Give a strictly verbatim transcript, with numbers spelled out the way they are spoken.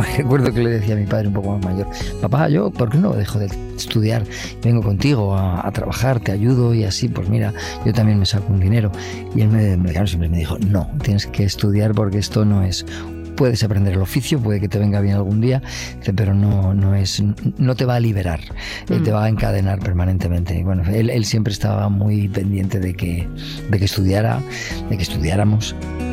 recuerdo que le decía a mi padre un poco más mayor, papá, yo, ¿por qué no dejo de estudiar? Vengo contigo a, a trabajar, te ayudo y así, pues mira, yo también me saco un dinero. Y él me, me, claro, siempre me dijo, no, tienes que estudiar porque esto no es... Puedes aprender el oficio, puede que te venga bien algún día, pero no, no, es, no te va a liberar, mm. te va a encadenar permanentemente. Y bueno, él, él siempre estaba muy pendiente de que, de que estudiara, de que estudiáramos.